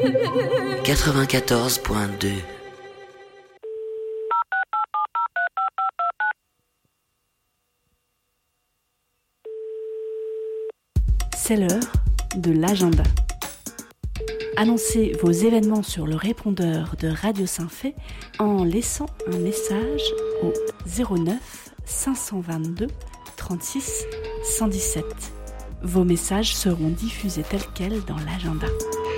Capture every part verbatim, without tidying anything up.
quatre-vingt-quatorze point deux. C'est l'heure de l'agenda. Annoncez vos événements sur le répondeur de Radio Saint-Fé en laissant un message au zéro neuf cinq cent vingt-deux trente-six cent dix-sept. Vos messages seront diffusés tels quels dans l'agenda.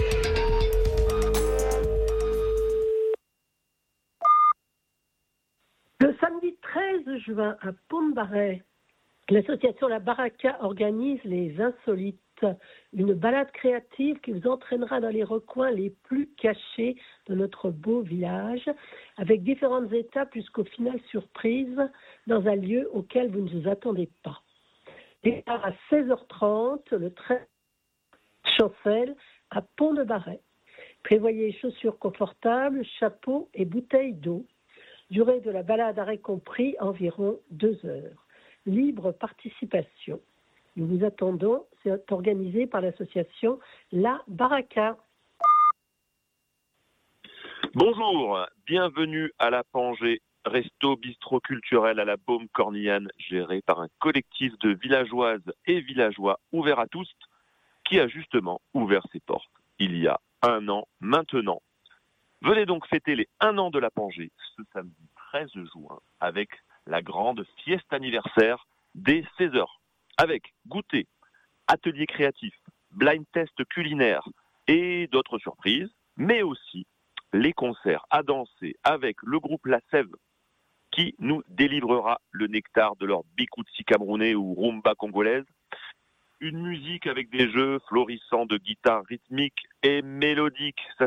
Le samedi treize juin à Pont-de-Barret, l'association La Baraka organise les Insolites, une balade créative qui vous entraînera dans les recoins les plus cachés de notre beau village, avec différentes étapes jusqu'au final surprise dans un lieu auquel vous ne vous attendez pas. Départ à seize heures trente, le treize Chancel à Pont-de-Barret. Prévoyez chaussures confortables, chapeau et bouteilles d'eau. Durée de la balade arrêt compris, environ deux heures. Libre participation. Nous vous attendons, c'est organisé par l'association La Baraka. Bonjour, bienvenue à la Pangée, resto bistrot culturel à la Baume Cornillane, géré par un collectif de villageoises et villageois ouverts à tous, qui a justement ouvert ses portes il y a un an maintenant. Venez donc fêter les un an de la Pangée ce samedi treize juin avec la grande fiesta anniversaire dès seize heures. Avec goûter, atelier créatif, blind test culinaire et d'autres surprises, mais aussi les concerts à danser avec le groupe La Sève qui nous délivrera le nectar de leur bikoutsi camerounais ou rumba congolaise. Une musique avec des jeux florissants de guitare rythmique et mélodique, ça